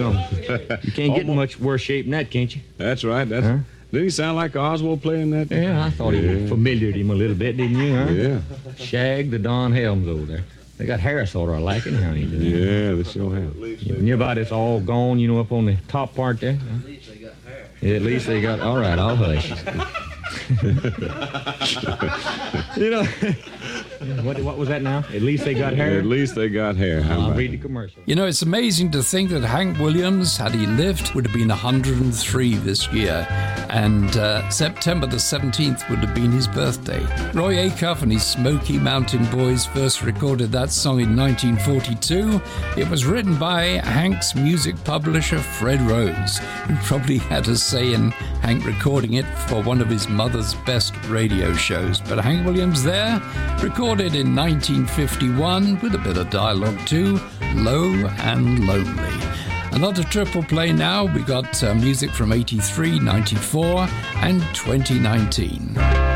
something. You can't get in much worse shape than that, can't you? That's right. Huh? Didn't he sound like Oswald playing that? Yeah, I thought he familiared him a little bit, didn't you, huh? Yeah. Shag the Don Helms over there. They got hair sort of like it, honey. Yeah, they sure have. And your body's all gone, you know, up on the top part there. Huh? At least they got hair. Yeah, at least they got... All right, I'll hush. You know... What was that now? At least they got hair? At least they got hair. How I'll about read it? the commercial. You know, it's amazing to think that Hank Williams, had he lived, would have been 103 this year. And September the 17th would have been his birthday. Roy Acuff and his Smoky Mountain Boys first recorded that song in 1942. It was written by Hank's music publisher, Fred Rhodes, who probably had a say in Hank recording it for one of his mother's best radio shows. But Hank Williams there, recorded in 1951 with a bit of dialogue too, Low and Lonely. Another triple play now. We got music from 83, 94 and 2019.